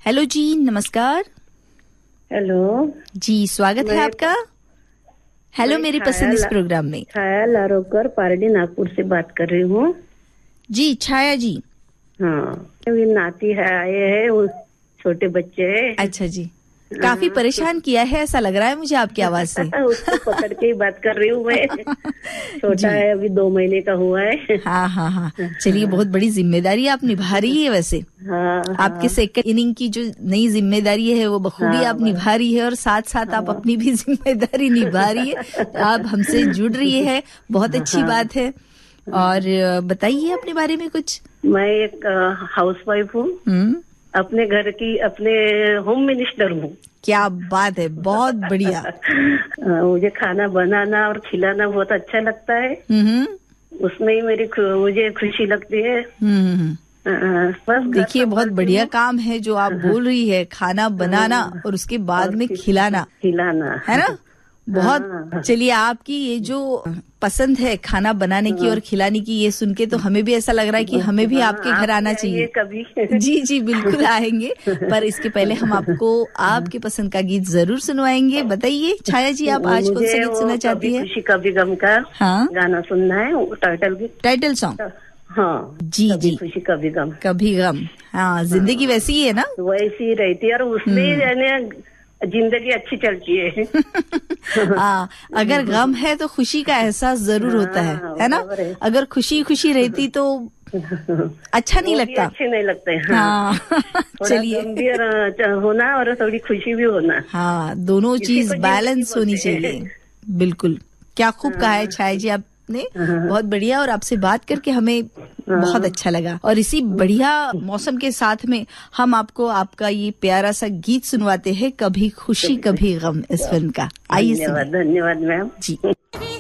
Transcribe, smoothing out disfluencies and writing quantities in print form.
Hello जी, नमस्कार। Hello जी, स्वागत है आपका। हेलो मेरी पसंद इस प्रोग्राम में। छाया लारोकर पारडी नागपुर से बात कर रही हूँ। जी छाया जी। हाँ, अभी नाती है, आए हैं, वो छोटे बच्चे हैं। अच्छा जी, काफी परेशान किया है ऐसा लग रहा है मुझे आपकी आवाज से। उसको पकड़ के ही बात कर रही हूँ मैं। छोटा है, अभी 2 महीने का हुआ है। हाँ, चलिए, बहुत बड़ी जिम्मेदारी आप निभा रही है वैसे। हाँ, आपके सेकंड इनिंग की जो नई जिम्मेदारी है वो बखूबी आप निभा रही है, और साथ साथ आप अपनी भी जिम्मेदारी निभा रही है। आप हमसे जुड़ रही है, बहुत अच्छी बात है। और बताइए अपने बारे में कुछ। मैं एक हाउसवाइफ हूँ, अपने घर की, अपने होम मिनिस्टर हूँ। क्या बात है, बहुत बढ़िया। मुझे खाना बनाना और खिलाना बहुत अच्छा लगता है। उसमें ही मुझे खुशी लगती है। बस देखिए, बहुत बढ़िया काम है जो आप बोल रही है, खाना बनाना और उसके बाद में खिलाना है ना। बहुत। चलिए, आपकी ये जो पसंद है खाना बनाने की और खिलाने की, ये सुन के तो हमें भी ऐसा लग रहा है कि हमें भी आपके घर आना चाहिए कभी। जी बिल्कुल आएंगे। पर इसके पहले हम आपको आपके पसंद का गीत जरूर सुनवाएंगे। बताइए छाया जी, आप आज कौन सा गीत सुनना चाहती है? खुशी कभी गम का गाना सुनना है, टाइटल सॉन्ग। हाँ जी, खुशी कभी गम। हाँ, जिंदगी वैसी ही है ना, वैसी ही रहती है, और उसमें जिंदगी अच्छी चलती है। हाँ, अगर गम है तो खुशी का एहसास जरूर होता है ना। अगर खुशी खुशी रहती तो अच्छा नहीं लगता, अच्छे नहीं लगते। हाँ। चलिए, गंभीर होना और थोड़ी खुशी भी होना, हाँ, दोनों चीज बैलेंस होनी चाहिए। बिल्कुल, क्या खूब कहा है छाया जी आपने, बहुत बढ़िया। और आपसे बात करके हमें बहुत अच्छा लगा। और इसी बढ़िया मौसम के साथ में हम आपको आपका ये प्यारा सा गीत सुनवाते हैं, कभी खुशी कभी गम, इस फिल्म का। आइए, धन्यवाद मैम जी।